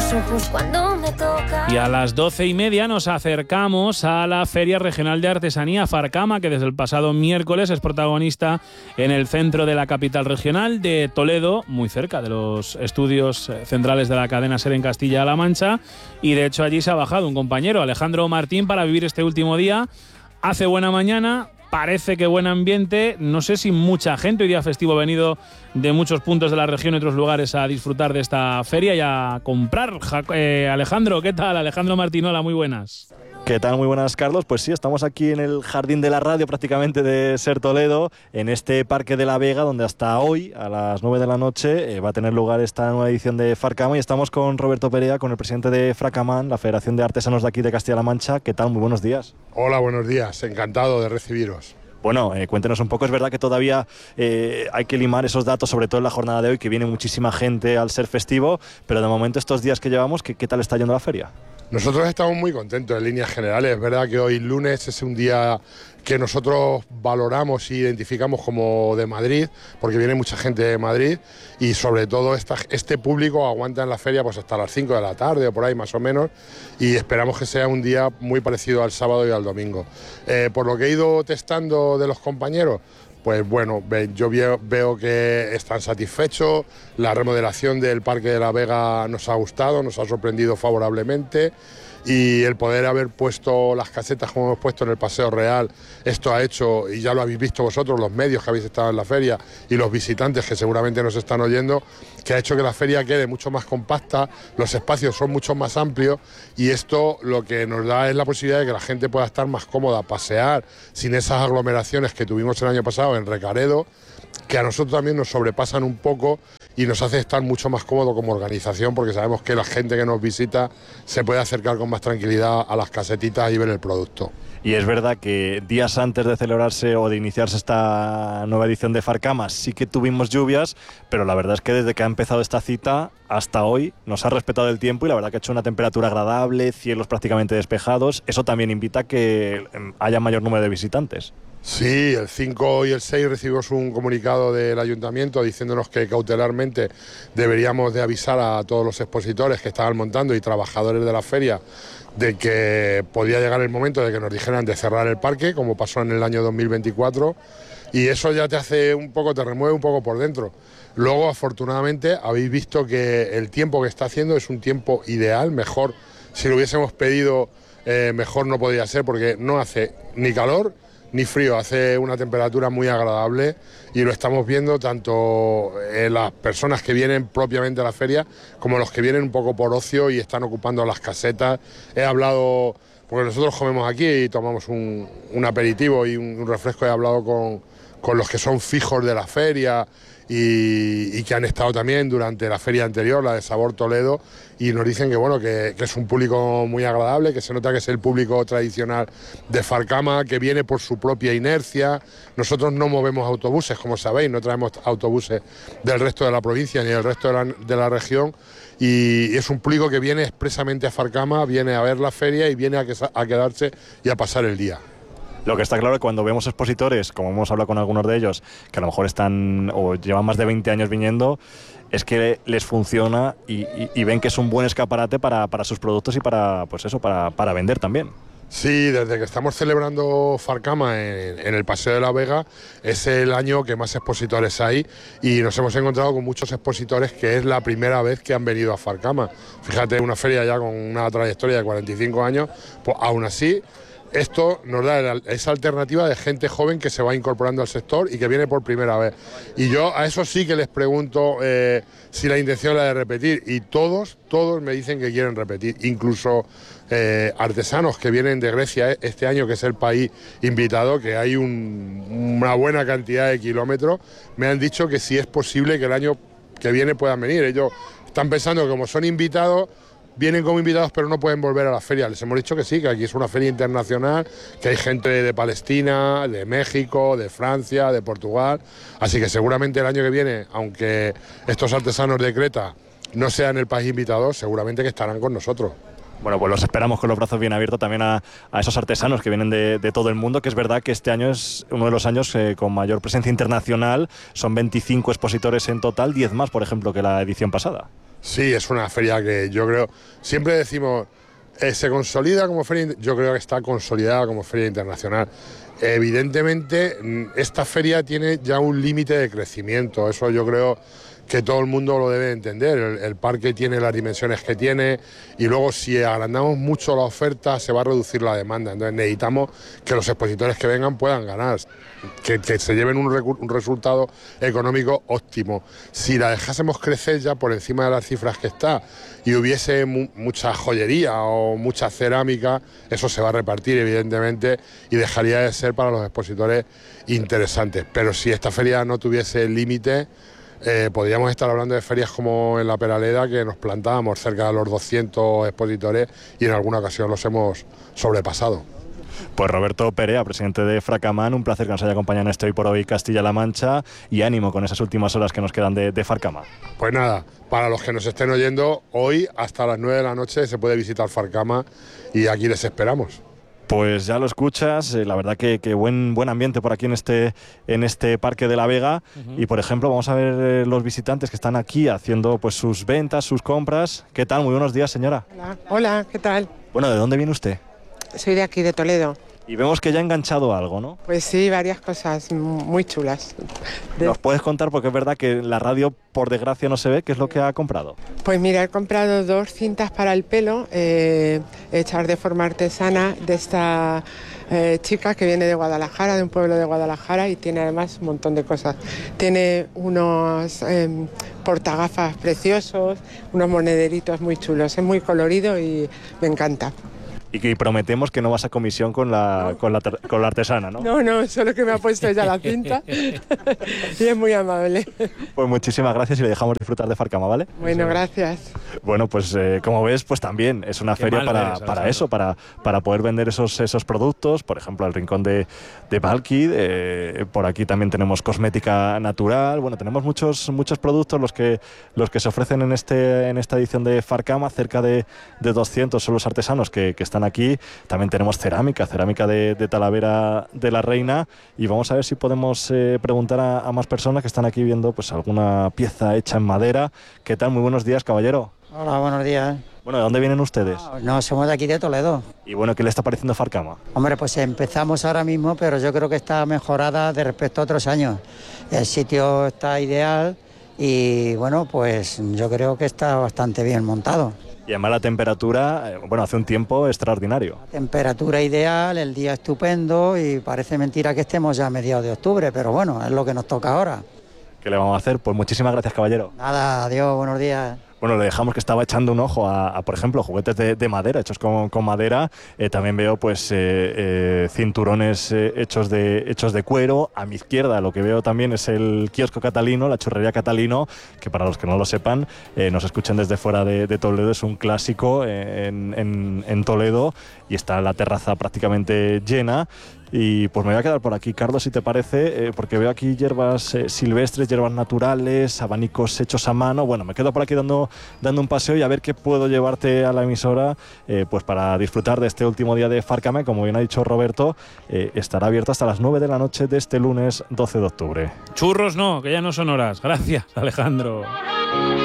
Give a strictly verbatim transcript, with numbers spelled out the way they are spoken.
los ojos cuando me toca. Y a las doce y media nos acercamos a la Feria Regional de Artesanía Farcama, que desde el pasado miércoles es protagonista en el centro de la capital regional de Toledo, muy cerca de los estudios centrales de la cadena SER en Castilla-La Mancha. Y de hecho allí se ha bajado un compañero, Alejandro Martín, para vivir este último día. Hace buena mañana, parece que buen ambiente. No sé si mucha gente, hoy día festivo, ha venido de muchos puntos de la región y otros lugares a disfrutar de esta feria y a comprar. Eh, Alejandro, ¿qué tal? Alejandro Martinola, muy buenas. ¿Qué tal? Muy buenas, Carlos. Pues sí, estamos aquí en el jardín de la radio prácticamente de SER Toledo, en este Parque de la Vega, donde hasta hoy, a las nueve de la noche, eh, va a tener lugar esta nueva edición de Farcama. Y estamos con Roberto Perea, con el presidente de Fracamán, la Federación de Artesanos de aquí de Castilla-La Mancha. ¿Qué tal? Muy buenos días. Hola, buenos días. Encantado de recibiros. Bueno, eh, cuéntenos un poco. Es verdad que todavía eh, hay que limar esos datos, sobre todo en la jornada de hoy, que viene muchísima gente al ser festivo, pero de momento estos días que llevamos, ¿qué, qué tal está yendo la feria? Nosotros estamos muy contentos en líneas generales. Es verdad que hoy lunes es un día que nosotros valoramos e identificamos como de Madrid, porque viene mucha gente de Madrid y sobre todo esta, este público aguanta en la feria pues hasta las cinco de la tarde o por ahí más o menos, y esperamos que sea un día muy parecido al sábado y al domingo. Eh, por lo que he ido testando de los compañeros, pues bueno, yo veo que están satisfechos, la remodelación del Parque de la Vega nos ha gustado, nos ha sorprendido favorablemente, y el poder haber puesto las casetas como hemos puesto en el Paseo Real, esto ha hecho, y ya lo habéis visto vosotros, los medios que habéis estado en la feria y los visitantes que seguramente nos están oyendo, que ha hecho que la feria quede mucho más compacta, los espacios son mucho más amplios, y esto lo que nos da es la posibilidad de que la gente pueda estar más cómoda, pasear sin esas aglomeraciones que tuvimos el año pasado en Recaredo, que a nosotros también nos sobrepasan un poco y nos hace estar mucho más cómodo como organización, porque sabemos que la gente que nos visita se puede acercar con más tranquilidad a las casetitas y ver el producto. Y es verdad que días antes de celebrarse o de iniciarse esta nueva edición de Farcama sí que tuvimos lluvias, pero la verdad es que desde que ha empezado esta cita hasta hoy nos ha respetado el tiempo y la verdad que ha hecho una temperatura agradable, cielos prácticamente despejados. Eso también invita a que haya mayor número de visitantes. Sí, el cinco y el seis recibimos un comunicado del ayuntamiento diciéndonos que cautelarmente deberíamos de avisar a todos los expositores que estaban montando y trabajadores de la feria de que podía llegar el momento de que nos dijeran de cerrar el parque, como pasó en el año dos mil veinticuatro, y eso ya te hace un poco, te remueve un poco por dentro. Luego, afortunadamente, habéis visto que el tiempo que está haciendo es un tiempo ideal, mejor, si lo hubiésemos pedido, eh, mejor no podría ser, porque no hace ni calor ni frío, hace una temperatura muy agradable y lo estamos viendo tanto en las personas que vienen propiamente a la feria como los que vienen un poco por ocio y están ocupando las casetas. He hablado, porque nosotros comemos aquí y tomamos un, un aperitivo y un, un refresco, he hablado con, con los que son fijos de la feria y, y que han estado también durante la feria anterior, la de Sabor Toledo, y nos dicen que bueno que, que es un público muy agradable, que se nota que es el público tradicional de Farcama, que viene por su propia inercia. Nosotros no movemos autobuses, como sabéis, no traemos autobuses del resto de la provincia ni del resto de la, de la región, y es un público que viene expresamente a Farcama, viene a ver la feria y viene a, que, a quedarse y a pasar el día. Lo que está claro es que cuando vemos expositores, como hemos hablado con algunos de ellos, que a lo mejor están o llevan más de veinte años viniendo, es que les funciona y, y, y ven que es un buen escaparate para, para sus productos y para, pues eso, para, para vender también. Sí, desde que estamos celebrando Farcama en, en el Paseo de la Vega, es el año que más expositores hay y nos hemos encontrado con muchos expositores que es la primera vez que han venido a Farcama. Fíjate, una feria ya con una trayectoria de cuarenta y cinco años, pues aún así esto nos da esa alternativa de gente joven que se va incorporando al sector y que viene por primera vez. Y yo a eso sí que les pregunto eh, si la intención es la de repetir, y todos, todos me dicen que quieren repetir, incluso eh, artesanos que vienen de Grecia este año, que es el país invitado, que hay un, una buena cantidad de kilómetros, me han dicho que si es posible que el año que viene puedan venir. Ellos están pensando que como son invitados, vienen como invitados pero no pueden volver a la feria. Les hemos dicho que sí, que aquí es una feria internacional, que hay gente de Palestina, de México, de Francia, de Portugal, así que seguramente el año que viene, aunque estos artesanos de Creta no sean el país invitado, seguramente que estarán con nosotros. Bueno, pues los esperamos con los brazos bien abiertos también a, a esos artesanos que vienen de, de todo el mundo, que es verdad que este año es uno de los años eh, con mayor presencia internacional, son veinticinco expositores en total, diez más, por ejemplo, que la edición pasada. Sí, es una feria que yo creo, siempre decimos, eh, se consolida como feria, yo creo que está consolidada como feria internacional. Evidentemente, esta feria tiene ya un límite de crecimiento, eso yo creo que todo el mundo lo debe entender. El, el parque tiene las dimensiones que tiene y luego si agrandamos mucho la oferta se va a reducir la demanda. Entonces necesitamos que los expositores que vengan puedan ganar, que, que se lleven un, un resultado económico óptimo. Si la dejásemos crecer ya por encima de las cifras que está y hubiese mu mucha joyería o mucha cerámica, eso se va a repartir evidentemente y dejaría de ser para los expositores interesantes. Pero si esta feria no tuviese límite, Eh, podríamos estar hablando de ferias como en la Peraleda, que nos plantábamos cerca de los doscientos expositores y en alguna ocasión los hemos sobrepasado. Pues Roberto Perea, presidente de Fracamán, un placer que nos haya acompañado en este Hoy por Hoy Castilla-La Mancha y ánimo con esas últimas horas que nos quedan de, de Farcama. Pues nada, para los que nos estén oyendo, hoy hasta las nueve de la noche se puede visitar Farcama y aquí les esperamos. Pues ya lo escuchas, eh, la verdad que, que buen buen ambiente por aquí en este en este Parque de la Vega. Uh-huh. Y por ejemplo vamos a ver eh, los visitantes que están aquí haciendo pues sus ventas, sus compras. ¿Qué tal? Muy buenos días, señora. Hola, hola, ¿qué tal? Bueno, ¿de dónde viene usted? Soy de aquí, de Toledo. Y vemos que ya ha enganchado algo, ¿no? Pues sí, varias cosas muy chulas. De... ¿Nos puedes contar? Porque es verdad que en la radio, por desgracia, no se ve qué es lo que ha comprado. Pues mira, he comprado dos cintas para el pelo, eh, hechas de forma artesana, de esta eh, chica que viene de Guadalajara, de un pueblo de Guadalajara, y tiene además un montón de cosas. Tiene unos eh, portagafas preciosos, unos monederitos muy chulos, es muy colorido y me encanta. Y que prometemos que no vas a comisión con la, no. con la, con la artesana, ¿no? No, no, solo que me ha puesto ella la cinta y es muy amable. Pues muchísimas gracias y le dejamos disfrutar de Farcama, ¿vale? Bueno, gracias. Bueno, pues eh, como ves, pues también es una Qué feria para, eres, para eso, para, para poder vender esos, esos productos, por ejemplo, el rincón de, de Valky, eh, por aquí también tenemos cosmética natural, bueno, tenemos muchos, muchos productos los que, los que se ofrecen en, este, en esta edición de Farcama, cerca de, de doscientos son los artesanos que, que están aquí. También tenemos cerámica, cerámica de, de Talavera de la Reina, y vamos a ver si podemos eh, preguntar a, a más personas que están aquí viendo pues alguna pieza hecha en madera. ¿Qué tal? Muy buenos días, caballero. Hola, buenos días. Bueno, ¿de dónde vienen ustedes? No, somos de aquí de Toledo. Y bueno, ¿qué le está pareciendo Farcama? Hombre, pues empezamos ahora mismo, pero yo creo que está mejorada de respecto a otros años. El sitio está ideal y bueno, pues yo creo que está bastante bien montado. Y además la temperatura, bueno, hace un tiempo extraordinario. La temperatura ideal, el día estupendo y parece mentira que estemos ya a mediados de octubre, pero bueno, es lo que nos toca ahora. ¿Qué le vamos a hacer? Pues muchísimas gracias, caballero. Nada, adiós, buenos días. Bueno, le dejamos que estaba echando un ojo a, a por ejemplo, juguetes de, de madera, hechos con, con madera. Eh, también veo pues eh, eh, cinturones eh, hechos, de, hechos de cuero. A mi izquierda lo que veo también es el kiosco Catalino, la churrería Catalino, que para los que no lo sepan, eh, nos escuchen desde fuera de, de Toledo, es un clásico en, en, en Toledo y está la terraza prácticamente llena. Y pues me voy a quedar por aquí, Carlos, si te parece, eh, porque veo aquí hierbas eh, silvestres, hierbas naturales, abanicos hechos a mano. Bueno, me quedo por aquí dando, dando un paseo y a ver qué puedo llevarte a la emisora eh, pues para disfrutar de este último día de Farcama. Como bien ha dicho Roberto, eh, estará abierto hasta las nueve de la noche de este lunes doce de octubre. Churros no, que ya no son horas. Gracias, Alejandro.